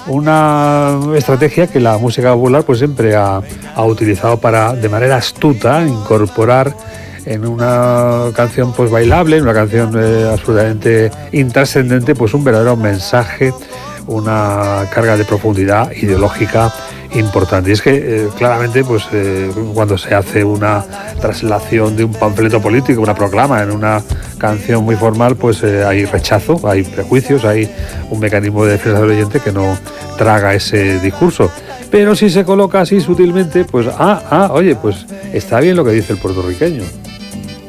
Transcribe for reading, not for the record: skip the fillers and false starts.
una estrategia que la música popular pues siempre ha utilizado para, de manera astuta, incorporar en una canción pues bailable, en una canción absolutamente intrascendente, pues un verdadero mensaje, una carga de profundidad ideológica importante. Y es que claramente pues cuando se hace una traslación de un panfleto político, una proclama en una canción muy formal, pues hay rechazo, hay prejuicios, hay un mecanismo de defensa del oyente que no traga ese discurso. Pero si se coloca así sutilmente, pues oye, pues está bien lo que dice el puertorriqueño.